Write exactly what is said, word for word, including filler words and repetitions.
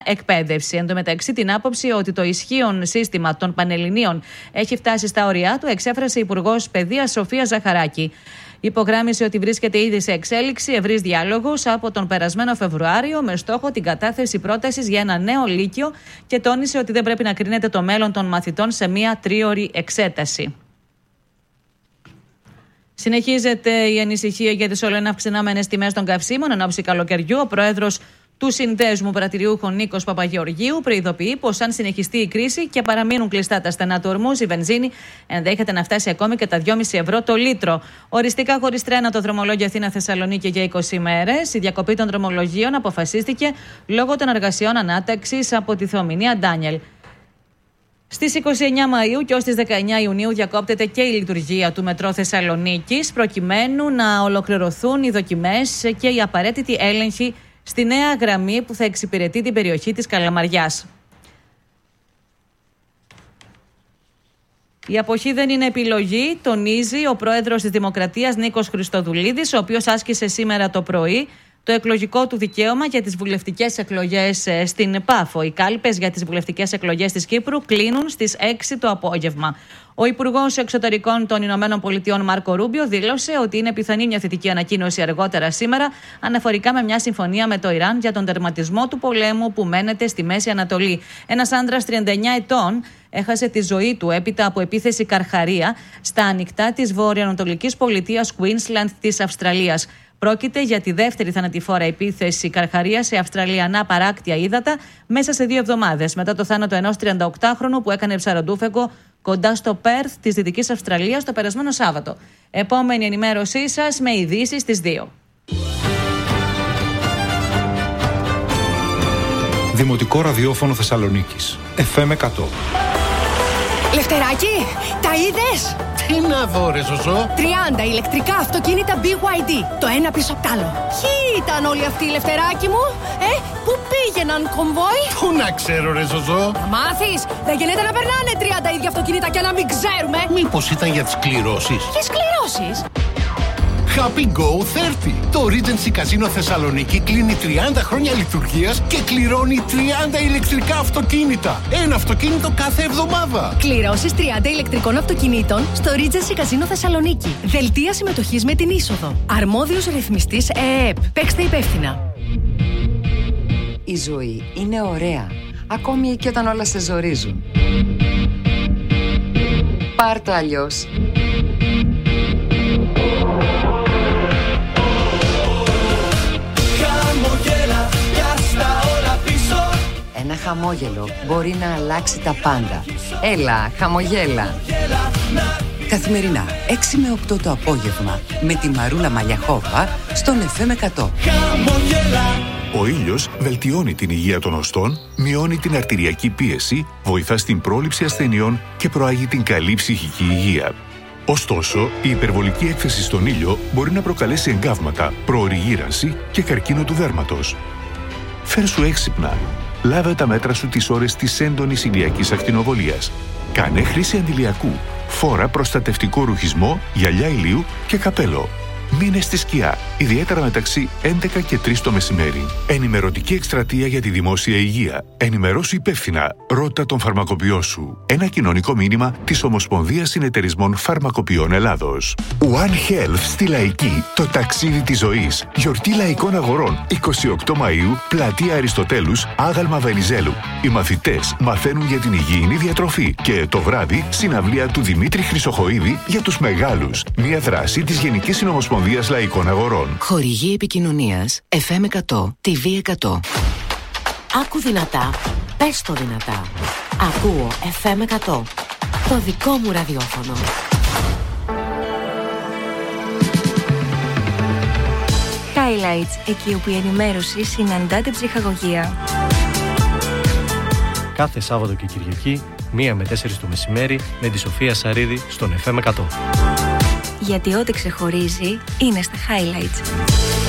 εκπαίδευση. Εν τω μεταξύ, την άποψη ότι το ισχύον σύστημα των Πανελληνίων έχει φτάσει στα ωριά του, εξέφρασε η Υπουργός Παιδείας Σοφία Ζαχαράκη. Υπογράμμισε ότι βρίσκεται ήδη σε εξέλιξη ευρύς διάλογος από τον περασμένο Φεβρουάριο με στόχο την κατάθεση πρότασης για ένα νέο λύκειο και τόνισε ότι δεν πρέπει να κρίνεται το μέλλον των μαθητών σε μία τρίωρη εξέταση. Συνεχίζεται η ανησυχία για τις όλο αυξανόμενες τιμές των καυσίμων εν ώψη καλοκαιριού. Ο πρόεδρος του Συνδέσμου Πρατηριούχων Νίκος Παπαγεωργίου προειδοποιεί πως αν συνεχιστεί η κρίση και παραμείνουν κλειστά τα στενά του ορμούς, η βενζίνη ενδέχεται να φτάσει ακόμη και τα δυόμισι ευρώ το λίτρο. Οριστικά χωρίς τρένα το δρομολόγιο Αθήνα-Θεσσαλονίκη για είκοσι μέρες. Η διακοπή των δρομολογίων αποφασίστηκε λόγω των εργασιών ανάταξης από τη θεομηνία Ντάνιελ. Στις είκοσι εννέα Μαΐου και ως τις δεκαεννέα Ιουνίου διακόπτεται και η λειτουργία του Μετρό Θεσσαλονίκης προκειμένου να ολοκληρωθούν οι δοκιμές και η απαραίτητη έλεγχη στη νέα γραμμή που θα εξυπηρετεί την περιοχή της Καλαμαριάς. Η αποχή δεν είναι επιλογή, τονίζει ο πρόεδρος της Δημοκρατίας Νίκος Χριστοδουλίδης, ο οποίος άσκησε σήμερα το πρωί το εκλογικό του δικαίωμα για τις βουλευτικές εκλογές στην Πάφο. Οι κάλπες για τις βουλευτικές εκλογές της Κύπρου κλείνουν στις έξι το απόγευμα. Ο Υπουργός Εξωτερικών των Ηνωμένων Πολιτειών Μάρκο Ρούμπιο δήλωσε ότι είναι πιθανή μια θετική ανακοίνωση αργότερα σήμερα αναφορικά με μια συμφωνία με το Ιράν για τον τερματισμό του πολέμου που μένεται στη Μέση Ανατολή. Ένας άντρας τριάντα εννέα ετών έχασε τη ζωή του έπειτα από επίθεση καρχαρία στα ανοιχτά της βορειοανατολικής πολιτείας Queensland της Αυστραλίας. Πρόκειται για τη δεύτερη θανατηφόρα επίθεση καρχαρία σε αυστραλιανά παράκτια ύδατα μέσα σε δύο εβδομάδες, μετά το θάνατο ενός τριανταοκτάχρονου που έκανε ψαροντούφεκο κοντά στο Πέρθ της Δυτικής Αυστραλίας το περασμένο Σάββατο. Επόμενη ενημέρωσή σας με ειδήσεις στις δύο. Δημοτικό ραδιόφωνο Θεσσαλονίκης. εφ εμ εκατό. Λευτεράκι, τα είδες? Τι να δω ρε Ζωζό? τριάντα ηλεκτρικά αυτοκίνητα μπι γουάι ντι, το ένα πίσω απ' τ' άλλο. Ποιοι ήταν όλοι αυτοί, Λευτεράκι μου? Ε, πού πήγαιναν κομβόι? Πού να ξέρω ρε Ζωζό? Θα μάθεις, δεν γίνεται να περνάνε τριάντα ίδια αυτοκίνητα και να μην ξέρουμε. Μήπως ήταν για τις κληρώσεις? Ποιες κληρώσεις? Happy Go τριάντα. Το Regency Casino Θεσσαλονίκη κλείνει τριάντα χρόνια λειτουργίας και κληρώνει τριάντα ηλεκτρικά αυτοκίνητα. Ένα αυτοκίνητο κάθε εβδομάδα. Κληρώσεις τριάντα ηλεκτρικών αυτοκινήτων στο Regency Casino Θεσσαλονίκη. Δελτία συμμετοχής με την είσοδο. Αρμόδιος ρυθμιστής ΕΕΠ. Παίξτε υπεύθυνα. Η ζωή είναι ωραία, ακόμη και όταν όλα σε ζορίζουν. Πάρ' το αλλιώς. Ένα χαμόγελο μπορεί να αλλάξει τα πάντα. Έλα, χαμογέλα. Καθημερινά, έξι με οκτώ το απόγευμα, με τη Μαρούλα Μαλιαχόβα, στον εφ εμ εκατό. Ο ήλιος βελτιώνει την υγεία των οστών, μειώνει την αρτηριακή πίεση, βοηθά στην πρόληψη ασθενειών και προάγει την καλή ψυχική υγεία. Ωστόσο, η υπερβολική έκθεση στον ήλιο μπορεί να προκαλέσει εγκάβματα, προωρή γύρανση και καρκίνο του δέρματος. Φέρσου έξυπνα. Λάβε τα μέτρα σου τις ώρες της έντονης ηλιακής ακτινοβολίας. Κάνε χρήση αντιλιακού. Φόρα προστατευτικό ρουχισμό, γυαλιά ηλίου και καπέλο. Μείνε στη σκιά, ιδιαίτερα μεταξύ έντεκα και τρεις το μεσημέρι. Ενημερωτική εκστρατεία για τη δημόσια υγεία. Ενημερώσου υπεύθυνα. Ρώτα τον φαρμακοποιό σου. Ένα κοινωνικό μήνυμα της Ομοσπονδίας Συνεταιρισμών Φαρμακοποιών Ελλάδος. One Health στη Λαϊκή. Το ταξίδι της ζωής. Γιορτή Λαϊκών Αγορών. είκοσι οκτώ Μαΐου, Πλατεία Αριστοτέλους, Άγαλμα Βενιζέλου. Οι μαθητές μαθαίνουν για την υγιεινή διατροφή. Και το βράδυ, συναυλία του Δημήτρη Χρυσοχοΐδη για τους μεγάλους. Μια δράση της Γενικής Συνομοσπονδίας Λαϊκών Αγορών. Χορηγή επικοινωνίας εφ εμ εκατό, τι βι εκατό. Άκου δυνατά, πες το δυνατά. Ακούω εφ εμ εκατό, το δικό μου ραδιόφωνο. Highlights, εκεί όπου η ενημέρωση συναντά την ψυχαγωγία. Κάθε Σάββατο και Κυριακή, μία με τέσσερις το μεσημέρι, με τη Σοφία Σαρίδη στον εφ εμ εκατό. Γιατί ό,τι ξεχωρίζει είναι στα Highlights.